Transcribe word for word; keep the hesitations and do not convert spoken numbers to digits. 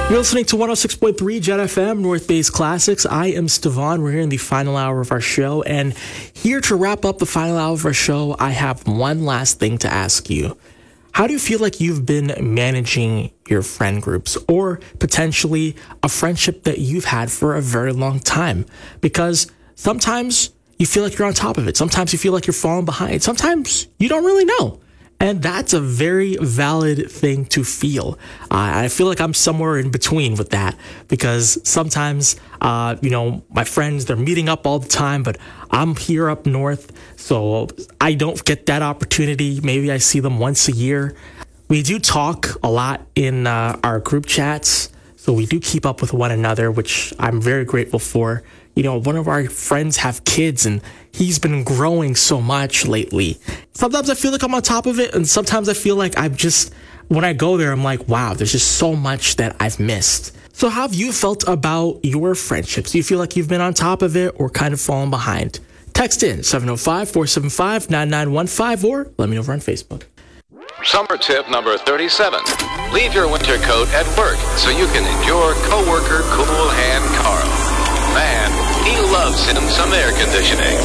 You're listening to one oh six point three Jet F M, North Base Classics. I am Stevan. We're here in the final hour of our show. And here to wrap up the final hour of our show, I have one last thing to ask you. How do you feel like you've been managing your friend groups, or potentially a friendship that you've had for a very long time? Because sometimes you feel like you're on top of it. Sometimes you feel like you're falling behind. Sometimes you don't really know. And that's a very valid thing to feel. Uh, I feel like I'm somewhere in between with that, because sometimes, uh, you know, my friends, they're meeting up all the time, but I'm here up north, so I don't get that opportunity. Maybe I see them once a year. We do talk a lot in uh, our group chats, so we do keep up with one another, which I'm very grateful for. You know, one of our friends have kids, and he's been growing so much lately. Sometimes I feel like I'm on top of it, and sometimes I feel like I'm just, when I go there, I'm like, wow, there's just so much that I've missed. So how have you felt about your friendships? Do you feel like you've been on top of it or kind of fallen behind? Text in seven oh five, four seven five, nine nine one five or let me know over on Facebook. Summer tip number thirty-seven. Leave your winter coat at work so you can endure coworker Cool Hand Carl. Man, he loves him some air conditioning.